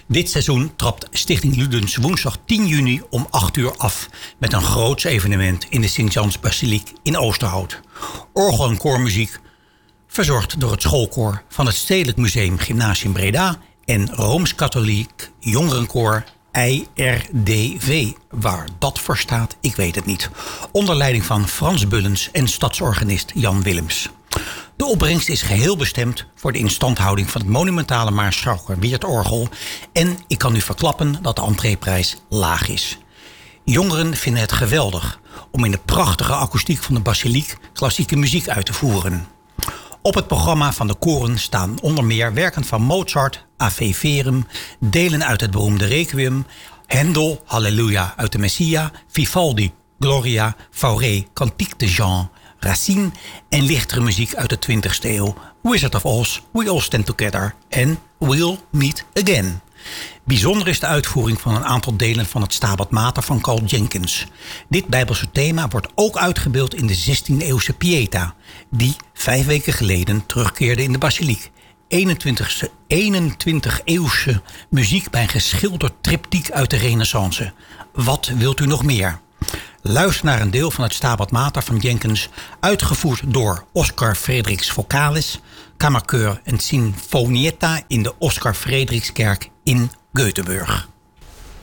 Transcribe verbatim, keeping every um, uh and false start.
Dit seizoen trapt Stichting Ludens woensdag tien juni om acht uur af met een groots evenement in de Sint-Jans-Basiliek in Oosterhout. Orgel- en koormuziek verzorgd door het schoolkoor van het Stedelijk Museum Gymnasium Breda en Rooms-Katholiek Jongerenkoor I R D V. Waar dat voor staat, ik weet het niet. Onder leiding van Frans Bullens en stadsorganist Jan Willems. De opbrengst is geheel bestemd voor de instandhouding van het monumentale Maarschalker Weertorgel. En ik kan u verklappen dat de entreeprijs laag is. Jongeren vinden het geweldig om in de prachtige akoestiek van de basiliek klassieke muziek uit te voeren. Op het programma van de koren staan onder meer werken van Mozart, Ave Verum, delen uit het beroemde Requiem, Händel, Halleluja uit de Messia, Vivaldi, Gloria, Fauré, Cantique de Jean, Racine en lichtere muziek uit de twintigste eeuw, Wizard of Oz, We All Stand Together en We'll Meet Again. Bijzonder is de uitvoering van een aantal delen van het Stabat Mater van Carl Jenkins. Dit bijbelse thema wordt ook uitgebeeld in de zestiende eeuwse Pieta, die vijf weken geleden terugkeerde in de basiliek. eenentwintigste, eenentwintig eeuwse muziek bij een geschilderd triptiek uit de Renaissance. Wat wilt u nog meer? Luister naar een deel van het Stabat Mater van Jenkins, uitgevoerd door Oscar Frederiks Vocalis, Kammercheur en Sinfonietta in de Oscar Frederikskerk in Göteborg.